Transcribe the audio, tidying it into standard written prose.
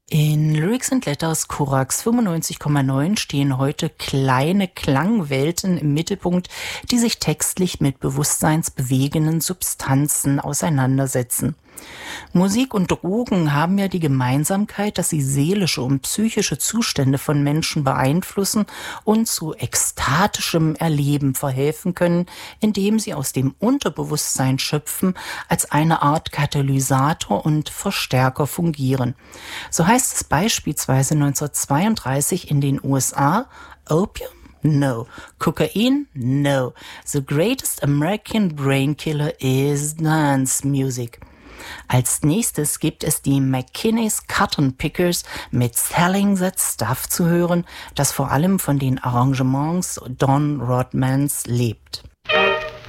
In Lyrics and Letters Korax 95,9 stehen heute kleine Klangwelten im Mittelpunkt, die sich textlich mit bewusstseinsbewegenden Substanzen auseinandersetzen. Musik und Drogen haben ja die Gemeinsamkeit, dass sie seelische und psychische Zustände von Menschen beeinflussen und zu ekstatischem Erleben verhelfen können, indem sie aus dem Unterbewusstsein schöpfen, als eine Art Katalysator und Verstärker fungieren. So heißt es beispielsweise 1932 in den USA: Opium? No. Cocaine? No. The greatest American brain killer is dance music. Als nächstes gibt es die McKinney's Cotton Pickers mit Selling That Stuff zu hören, das vor allem von den Arrangements Don Rodmans lebt.